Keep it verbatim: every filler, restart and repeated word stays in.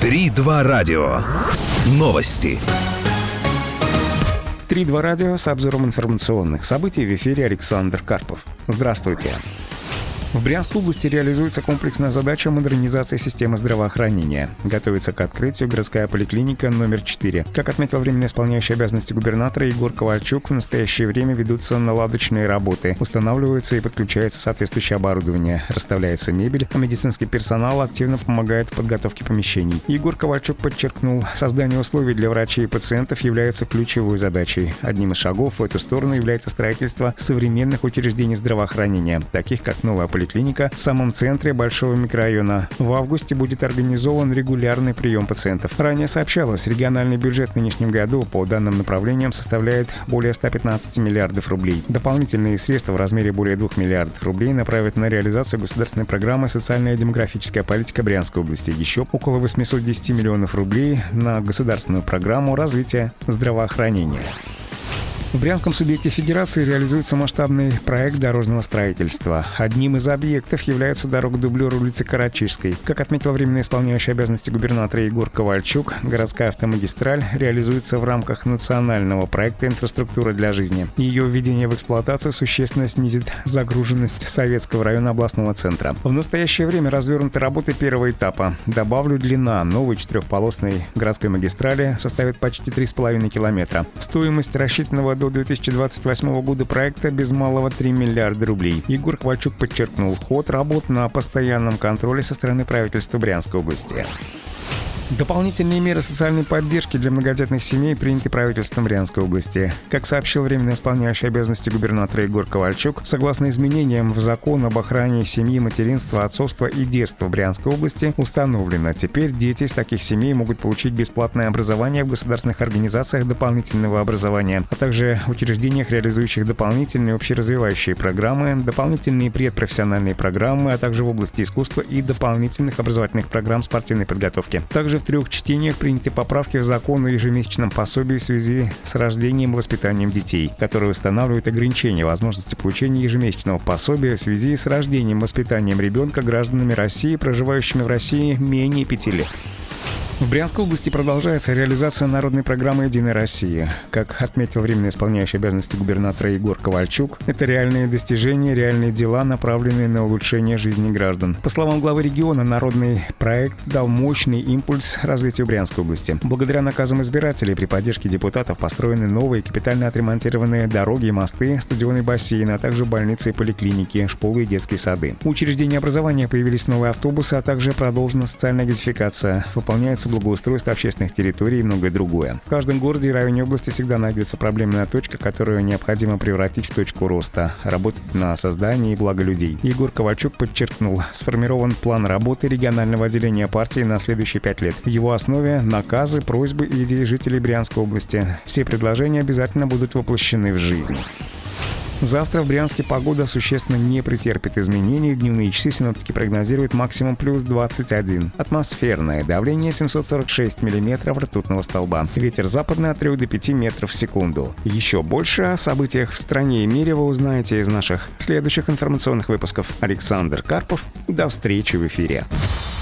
три два радио. Новости. три два радио с обзором информационных событий. В эфире Александр Карпов. Здравствуйте. В Брянской области реализуется комплексная задача модернизации системы здравоохранения. Готовится к открытию городская поликлиника номер четыре. Как отметил временно исполняющий обязанности губернатора Егор Ковальчук, в настоящее время ведутся наладочные работы. Устанавливается и подключается соответствующее оборудование. Расставляется мебель, а медицинский персонал активно помогает в подготовке помещений. Егор Ковальчук подчеркнул, создание условий для врачей и пациентов является ключевой задачей. Одним из шагов в эту сторону является строительство современных учреждений здравоохранения, таких как новая поликлиника Клиника в самом центре большого микрорайона. В августе будет организован регулярный прием пациентов. Ранее сообщалось, региональный бюджет в нынешнем году по данным направлениям составляет более ста пятнадцати миллиардов рублей. Дополнительные средства в размере более двух миллиардов рублей направят на реализацию государственной программы «Социальная и демографическая политика Брянской области». Еще около восьмисот десяти миллионов рублей на государственную программу развития здравоохранения. В Брянском субъекте Федерации реализуется масштабный проект дорожного строительства. Одним из объектов является дорога-дублер улицы Карачижской. Как отметил временно исполняющий обязанности губернатора Егор Ковальчук, городская автомагистраль реализуется в рамках национального проекта «Инфраструктура для жизни». Ее введение в эксплуатацию существенно снизит загруженность Советского района областного центра. В настоящее время развернуты работы первого этапа. Добавлю, длина новой четырехполосной городской магистрали составит почти три с половиной километра. Стоимость рассчитанного до две тысячи двадцать восьмого года проекта без малого три миллиарда рублей. Егор Ковальчук подчеркнул, ход работ на постоянном контроле со стороны правительства Брянской области. Дополнительные меры социальной поддержки для многодетных семей приняты правительством Брянской области. Как сообщил временно исполняющий обязанности губернатора Егор Ковальчук, согласно изменениям в закон об охране семьи, материнства, отцовства и детства в Брянской области установлено, теперь дети из таких семей могут получить бесплатное образование в государственных организациях дополнительного образования, а также учреждениях, реализующих дополнительные общеразвивающие программы, дополнительные предпрофессиональные программы, а также в области искусства и дополнительных образовательных программ спортивной подготовки. Также в трех чтениях приняты поправки в закон о ежемесячном пособии в связи с рождением и воспитанием детей, которые устанавливают ограничения возможности получения ежемесячного пособия в связи с рождением и воспитанием ребенка гражданами России, проживающими в России менее пяти лет. В Брянской области продолжается реализация народной программы «Единая Россия». Как отметил временно исполняющий обязанности губернатора Егор Ковальчук, это реальные достижения, реальные дела, направленные на улучшение жизни граждан. По словам главы региона, народный проект дал мощный импульс развитию Брянской области. Благодаря наказам избирателей при поддержке депутатов построены новые капитально отремонтированные дороги и мосты, стадионы и бассейны, а также больницы и поликлиники, школы и детские сады. У учреждений образования появились новые автобусы, а также продолжена социальная газификация. Выполняется благоустройство общественных территорий и многое другое. В каждом городе и районе области всегда найдется проблемная точка, которую необходимо превратить в точку роста, работать на создание и благо людей. Егор Ковальчук подчеркнул, сформирован план работы регионального отделения партии на следующие пять лет. В его основе наказы, просьбы и идеи жителей Брянской области. Все предложения обязательно будут воплощены в жизнь. Завтра в Брянске погода существенно не претерпит изменений. В дневные часы синоптики прогнозируют максимум плюс двадцать один. Атмосферное давление семьсот сорок шесть миллиметров ртутного столба. Ветер западный от трёх до пяти метров в секунду. Еще больше о событиях в стране и мире вы узнаете из наших следующих информационных выпусков. Александр Карпов. До встречи в эфире.